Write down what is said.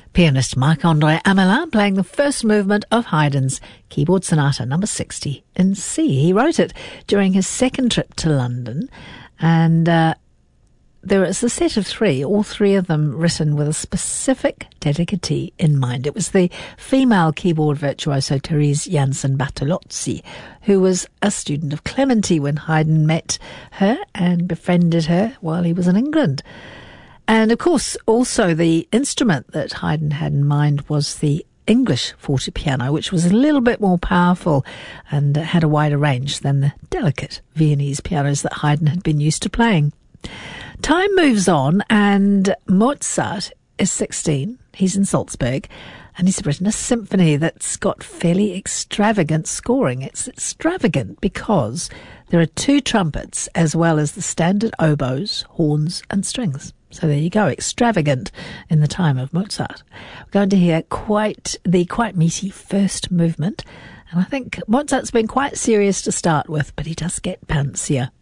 Pianist Marc-André Amelin playing the first movement of Haydn's Keyboard Sonata number 60 in C. He wrote it during his second trip to London, and there is a set of three, all three of them written with a specific dedicatee in mind. It was the female keyboard virtuoso Therese Jansen Bartolozzi, who was a student of Clementi when Haydn met her and befriended her while he was in England. And, of course, also the instrument that Haydn had in mind was the English fortepiano, which was a little bit more powerful and had a wider range than the delicate Viennese pianos that Haydn had been used to playing. Time moves on, and Mozart is 16. He's in Salzburg, and he's written a symphony that's got fairly extravagant scoring. It's extravagant because there are two trumpets as well as the standard oboes, horns and strings. So there you go, extravagant in the time of Mozart. We're going to hear quite meaty first movement, and I think Mozart's been quite serious to start with, but he does get pantsier.